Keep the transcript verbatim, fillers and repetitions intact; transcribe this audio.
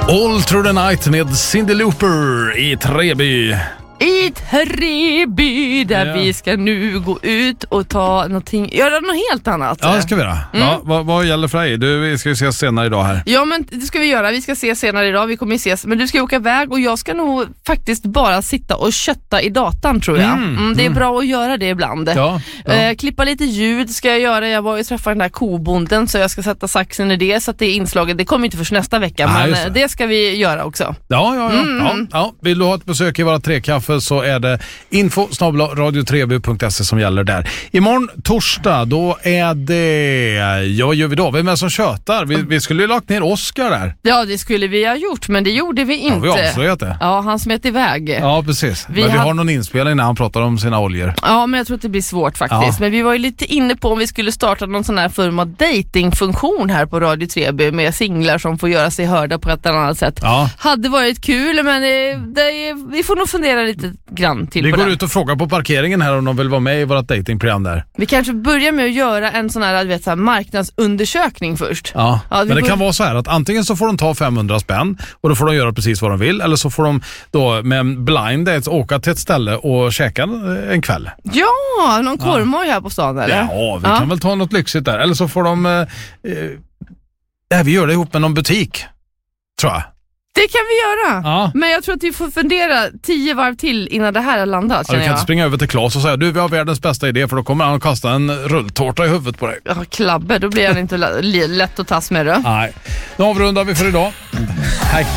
All Through the Night med Cyndi Lauper i Treby. I Treby där ja. vi ska nu gå ut och ta någonting, göra något helt annat. Ja, det ska vi göra. Mm. Ja, vad, vad gäller för dig? Du, vi ska ju ses senare idag här. Ja, men det ska vi göra. Vi ska ses senare idag. Vi kommer ju ses. Men du ska åka iväg och jag ska nog faktiskt bara sitta och kötta i datan, tror jag. Mm, mm, det är mm. bra att göra det ibland. Ja, ja. Eh, klippa lite ljud ska jag göra. Jag var ju träffade den där kobonden, så jag ska sätta saxen i det, så att det är inslaget. Det kommer inte först nästa vecka, ah, men det. det ska vi göra också. Ja, ja, ja. Mm. ja, ja. Vill du ha ett besök i våra trekaffe så är det info snabel-a radio treby punkt se som gäller där. Imorgon torsdag, då är det, ja, vad gör vi då? Vem är som tjötar? Vi, vi skulle ju lagt ner Oscar där. Ja, det skulle vi ha gjort, men det gjorde vi inte. Ja, vi avslöjat det. Ja, han smet iväg. Ja, precis. Vi men vi har... har någon inspelning när han pratar om sina oljor. Ja, men jag tror att det blir svårt faktiskt. Ja. Men vi var ju lite inne på om vi skulle starta någon sån här form av datingfunktion här på Radio Treby med singlar som får göra sig hörda på ett eller annat sätt. Ja. Hade varit kul, men det, det, vi får nog fundera lite grann till vi på går det. Ut och frågar på parkeringen här om de vill vara med i vårt datingprogram där. Vi kanske börjar med att göra en sån här, vet, så här marknadsundersökning först. Ja, ja men det går... kan vara så här att antingen så får de ta femhundra spänn och då får de göra precis vad de vill, eller så får de då med en blind date åka till ett ställe och käka en kväll. Ja, någon korvmoj ja. här på stan eller? Ja, vi ja. kan väl ta något lyxigt där. Eller så får de eh, eh, vi gör det ihop med någon butik, tror jag. Det kan vi göra. Ja. Men jag tror att vi får fundera tio varv till innan det här har landat. Ja, du kan jag. inte springa över till Claes och säga du, vi har världens bästa idé, för då kommer han att kasta en rulltårta i huvudet på dig. Ja, klabbe, då blir han inte lätt att tas med det. Nej, då avrundar vi för idag. Hej.